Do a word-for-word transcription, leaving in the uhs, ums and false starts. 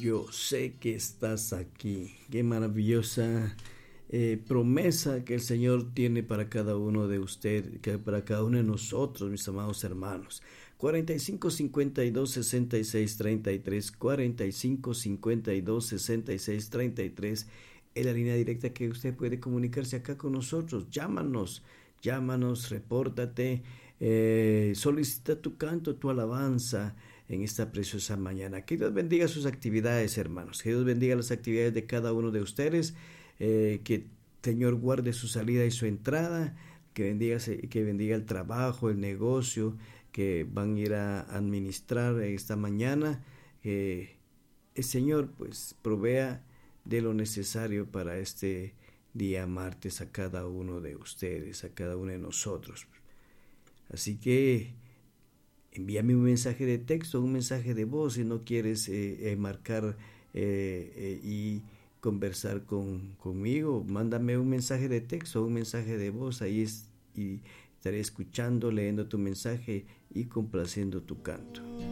Yo sé que estás aquí. Qué maravillosa eh, promesa que el Señor tiene para cada uno de ustedes, que para cada uno de nosotros, mis amados hermanos. cuarenta y cinco cincuenta y dos sesenta y seis treinta y tres, cuarenta y cinco cincuenta y dos sesenta y seis treinta y tres es la línea directa que usted puede comunicarse acá con nosotros. Llámanos, llámanos, repórtate, eh, solicita tu canto, tu alabanza en esta preciosa mañana. Que Dios bendiga sus actividades, hermanos. Que Dios bendiga las actividades de cada uno de ustedes. Eh, que el Señor guarde su salida y su entrada. Que bendiga, que bendiga el trabajo, el negocio que van a ir a administrar esta mañana. Que el Señor pues provea de lo necesario para este día martes a cada uno de ustedes, a cada uno de nosotros. Así que envíame un mensaje de texto, un mensaje de voz si no quieres eh, eh, marcar eh, eh, y conversar con, conmigo. Mándame un mensaje de texto, un mensaje de voz, ahí es, y estaré escuchando, leyendo tu mensaje y complaciendo tu canto.